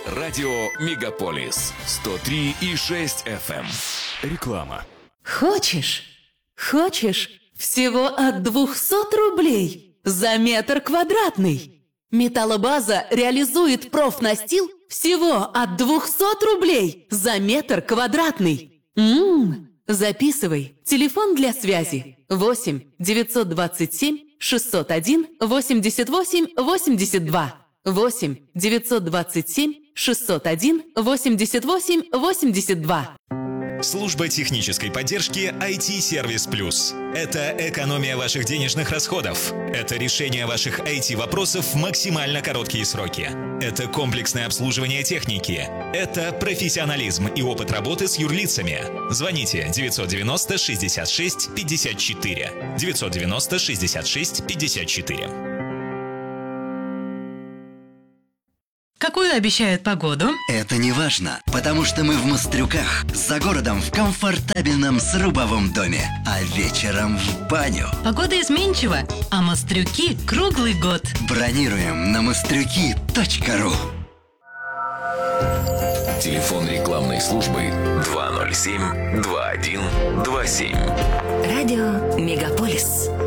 Радио Мегаполис 103,6 FM. Реклама. Хочешь? Всего от 200 рублей за метр квадратный. Металлобаза реализует профнастил всего от 200 рублей за метр квадратный. Записывай. Телефон для связи 8 927 601 88 82. 8 927 601 88 82. Служба технической поддержки IT-сервис Плюс. Это экономия ваших денежных расходов. Это решение ваших IT-вопросов в максимально короткие сроки. Это комплексное обслуживание техники. Это профессионализм и опыт работы с юрлицами. Звоните 990 66 54. 990 66 54. Какую обещают погоду? Это не важно, потому что мы в Мострюках, за городом в комфортабельном срубовом доме, а вечером в баню. Погода изменчива, а Мострюки круглый год. Бронируем на mostryuki.ru. Телефон рекламной службы 207 2127. Радио Мегаполис.